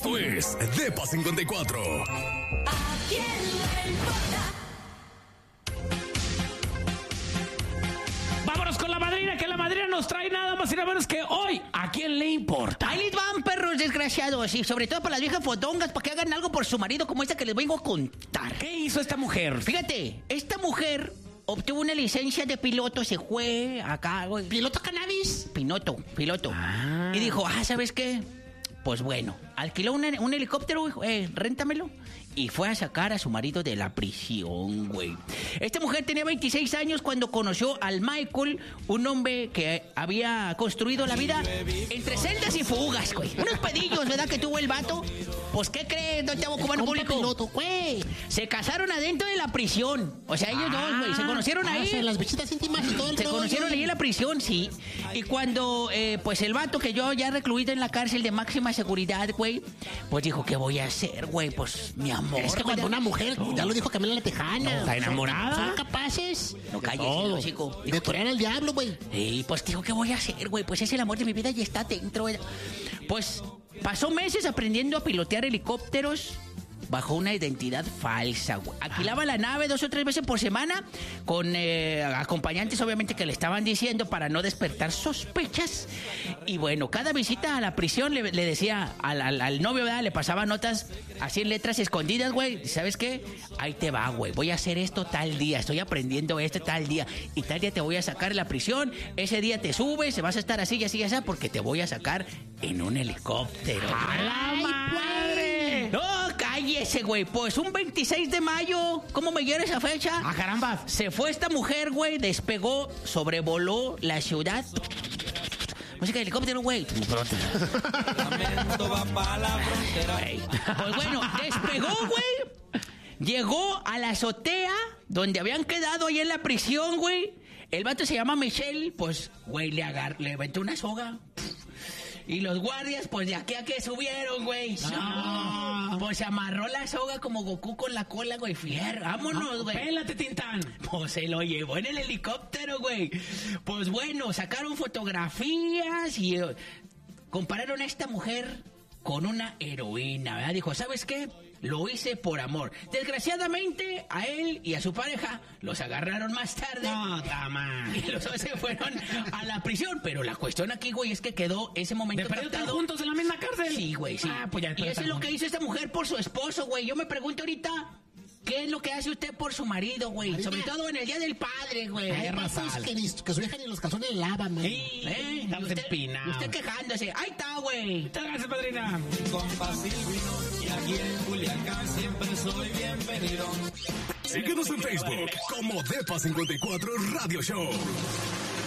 Esto es Depa 54. ¿A quién le importa? Vámonos con la madrina, que la madrina nos trae nada más y nada menos que hoy. ¿A quién le importa? Ahí les van, perros desgraciados, y sobre todo para las viejas fodongas, para que hagan algo por su marido como esta que les vengo a contar. ¿Qué hizo esta mujer? Fíjate, esta mujer obtuvo una licencia de piloto, se fue acá, güey. ¿Piloto cannabis? Piloto. Ah. Y dijo, ¿sabes qué? Pues bueno, alquiló un helicóptero, güey, réntamelo. Y fue a sacar a su marido de la prisión, güey. Esta mujer tenía 26 años cuando conoció al Michael, un hombre que había construido la vida entre celdas y fugas, güey. Unos pedillos, ¿verdad? Que tuvo el vato. Pues, ¿qué crees, don Chavo Cubano Público? Piloto, güey. Se casaron adentro de la prisión. O sea, ellos dos, güey, se conocieron ahí. O sea, las bichitas íntimas y todo el Se rollo, conocieron ahí en la prisión, sí. Y cuando, pues el vato que yo ya recluido en la cárcel de máxima seguridad, güey, pues dijo, ¿qué voy a hacer, güey? Pues, mi amor. Es que cuando una mujer, ya lo dijo Camila La Tejana. ¿Está enamorada? Son capaces No calles, chico. de torear al diablo, güey. Y pues dijo, ¿qué voy a hacer, güey? Pues es el amor de mi vida y está dentro, güey. Pues pasó meses aprendiendo a pilotear helicópteros bajo una identidad falsa, güey. Alquilaba la nave 2 o 3 veces por semana con acompañantes, obviamente, que le estaban diciendo para no despertar sospechas. Y bueno, cada visita a la prisión le decía al novio, ¿verdad? Le pasaba notas así en letras escondidas, güey. ¿Sabes qué? Ahí te va, güey. Voy a hacer esto tal día. Estoy aprendiendo esto tal día. Y tal día te voy a sacar de la prisión. Ese día te subes, vas a estar así y así y así, porque te voy a sacar en un helicóptero. ¡A la madre! No, cállese, güey. Pues un 26 de mayo, ¿cómo me llega esa fecha? ¡Ah, caramba! Se fue esta mujer, güey, despegó, sobrevoló la ciudad. Música de helicóptero, güey. Güey. Pues bueno, despegó, güey. Llegó a la azotea donde habían quedado ahí en la prisión, güey. El vato se llama Michelle, pues, güey, le aventó una soga. Y los guardias, pues de aquí a que subieron, güey. No. Pues se amarró la soga como Goku con la cola, güey. Fierro, vámonos, güey. ¡Pélate, Tintán! Pues se lo llevó en el helicóptero, güey. Pues bueno, sacaron fotografías y compararon a esta mujer con una heroína, ¿verdad? Dijo, ¿sabes qué? Lo hice por amor. Desgraciadamente, a él y a su pareja los agarraron más tarde. No, dama. Y los dos se fueron a la prisión. Pero la cuestión aquí, güey, es que quedó ese momento ¿De perdido están captado. juntos en la misma cárcel? Sí, güey, sí. Ah, pues ya, y eso es lo que hizo esta mujer por su esposo, güey. Yo me pregunto ahorita, ¿qué es lo que hace usted por su marido, güey? Marido. Sobre todo en el Día del Padre, güey. Hay pasos que su vieja ni los calzones lavan, man. Estamos empinados. Usted quejándose. Ahí está, güey. Muchas gracias, padrina. Y aquí en Culiacán siempre soy bienvenido. Síguenos en Facebook como Depa 54 Radio Show.